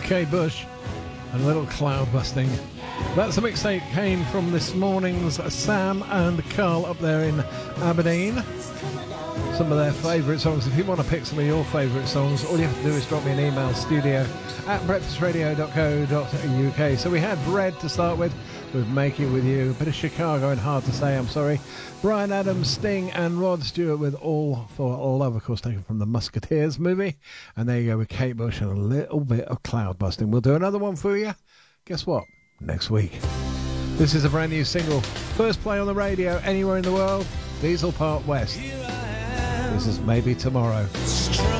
Kate Bush and a little cloud busting. That's a mixtape came from this morning's Sam and Carl up there in Aberdeen. Some of their favourite songs. If you want to pick some of your favourite songs, all you have to do is drop me an email, studio@breakfastradio.co.uk. So we had Bread to start with Make It With You. A bit of Chicago and Hard to Say, I'm sorry. Bryan Adams, Sting and Rod Stewart with All for Love, of course taken from the Musketeers movie. And there you go with Kate Bush and a little bit of cloud busting. We'll do another one for you. Guess what? Next week. This is a brand new single. First play on the radio anywhere in the world. Diesel Part West. This is Maybe Tomorrow.